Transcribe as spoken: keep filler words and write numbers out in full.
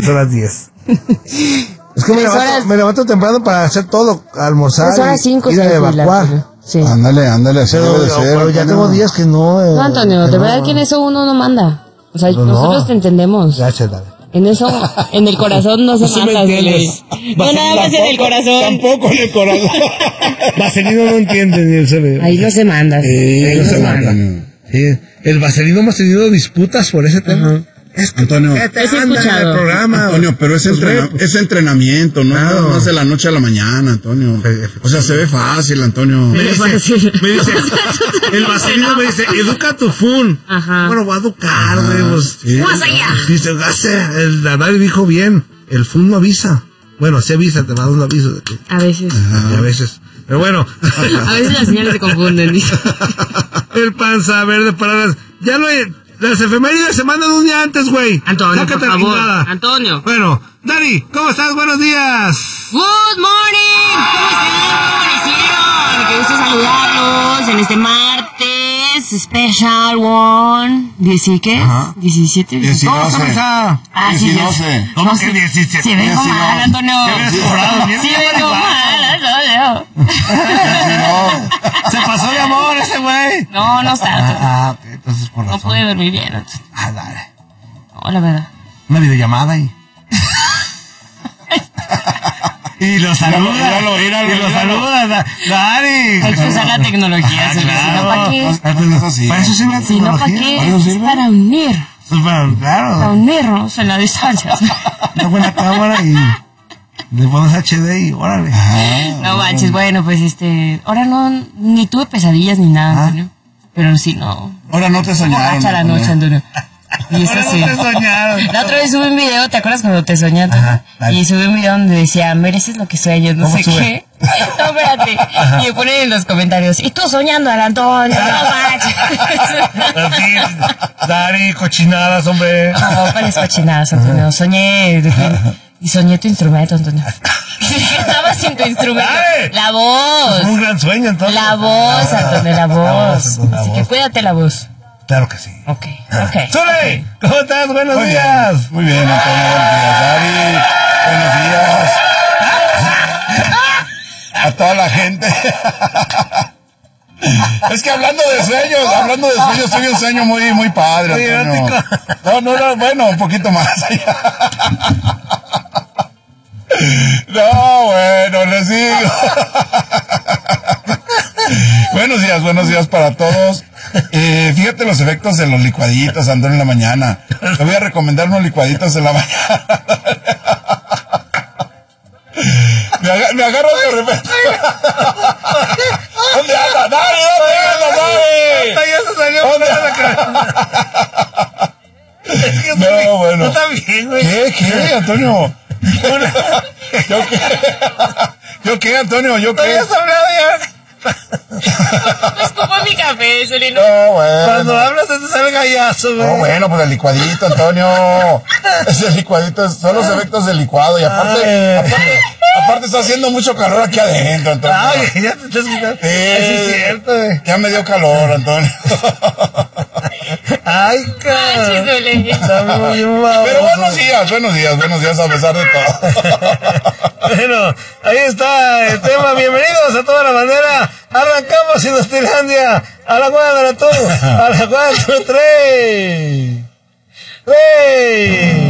son las diez. Es que me levanto, me levanto temprano para hacer todo, almorzar, tres horas cinco, ir a evacuar. Sí. Ándale, ándale, así pero, debe de ser, pero ya tengo días que no... Eh, no, Antonio, de no, verdad que en eso uno no manda. O sea, pero nosotros no te entendemos. Gracias, dale. En eso, en el corazón no se sí manda. No, nada más en el corazón. Tampoco en el corazón. Vaselino no entiende ni él se ve. Ahí no se manda. Sí, ahí no no se se manda. manda. Sí. El Vaselino hemos tenido disputas por ese tema. Uh-huh. Es que, Antonio, ¿qué te anda en el programa? Antonio, pero es, entrena, es entrenamiento, no claro. no es de la noche a la mañana, Antonio. O sea, se ve fácil, Antonio. Me dice, me dice el Vaselino me dice, educa tu fun. Ajá. Bueno, voy a educar, güey. Ah, pues, sí. Más allá. Dice, el Nadal dijo bien, el fun no avisa. Bueno, sí avisa, te va a dar un aviso de que... A veces. Ajá. A veces. Pero bueno. A veces las señales se confunden, dice. El panza verde para las... Ya lo he... Las efemérides se mandan un día antes, güey. Antonio, sácate por favor. Nada. Antonio. Bueno, Dani, ¿cómo estás? Buenos días. Good morning. ¿Cómo están? ¿Cómo amanecieron? Qué gusto saludarlos en este martes special one. ¿Dieci qué? ¿diecisiete? ¿Cómo se Ah, sí, diecinueve. ¿Cómo que diecisiete? Sí, vengo mal, Antonio. ¿Qué cobrado? Sí, vengo mal, Antonio. Se pasó de amor ese güey. No, no está. Ah, ok, entonces por razón. No puede dormir bien. Ah, dale. No, la verdad. Una videollamada y... y lo saluda. Míralo, míralo, y lo saluda. Dani. Hay que usar la tecnología. Ah, claro. Si no, ¿para qué? Para eso sirve la Si no, ¿para qué? ¿Para Es para unir. Para, claro. Para unirnos en la distancia. Una buena cámara y... le pones H D y órale. Ah, no manches, bueno, pues este... Ahora no... Ni tuve pesadillas ni nada, ¿Ah? Antonio. Pero sí, no... Ahora no te soñaron. Borracha la noche, Antonio. Y eso sí. No te soñaron. La otra vez subí un video, ¿te acuerdas cuando te soñé? Ajá, y subí un video donde decía, mereces lo que sueñas, no sé sube? Qué. No, espérate. Ajá. Y me ponen en los comentarios, y tú soñando al Antonio, no manches. Así, Dari, cochinadas, hombre. No, ¿cuáles cochinadas, Antonio? Soñé... Y soñé tu instrumento, Antonio. Estabas sin tu instrumento. ¡Ay! La voz. Es un gran sueño, entonces. La voz, Antonio, la voz. La voz la Así voz. Que cuídate la voz. Claro que sí. Ok, ok. ¡Sule! Okay. ¿Cómo estás? Buenos muy días. Bien. Muy bien, Antonio. Buenos días, Dari. Buenos días. A toda la gente. Es que hablando de sueños, hablando de sueños, tuve un sueño muy, muy padre, Antonio. No, no, no, bueno, un poquito más allá. No, bueno, les digo. Buenos días, buenos días para todos. Eh, fíjate los efectos de los licuaditos, Antonio, en la mañana. Te voy a recomendar unos licuaditos en la mañana. Me, ag- me agarro de repente. ¿Dónde anda? ¡Dale, dónde anda, dale! Ya se salió. ¿Dónde anda? Es que no, bueno. No está bien, güey. ¿Qué? ¿Qué, Antonio? ¿Yo qué? ¿Yo qué, Antonio? ¿Yo qué? ¿Te habías hablado ya? Me escupo mi café, Solino. No, bueno. Cuando hablas se te sale gallazo, güey. No, bueno, pues el licuadito, Antonio. Ese licuadito, son los efectos del licuado. Y aparte, aparte, aparte está haciendo mucho calor aquí adentro, Antonio. Ay, ya te estás quitando. Sí, es cierto, güey. Ya me dio calor, Antonio. Ay, cabrón. Pero buenos días, buenos días, buenos días a pesar de todo. Bueno, ahí está el tema. Bienvenidos a toda la bandera. Arrancamos en Hostilandia. A la cuadra, tú. A la cuadra, tres. ¡Wey!